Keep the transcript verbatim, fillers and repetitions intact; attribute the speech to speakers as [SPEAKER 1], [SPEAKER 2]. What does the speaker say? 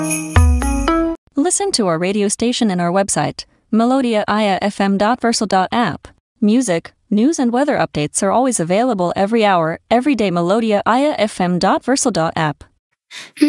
[SPEAKER 1] Listen to our radio station and our website, melodia ia f m dot versal dot app. Music, news and weather updates are always available every hour, every day. melodia ia f m dot versal dot app.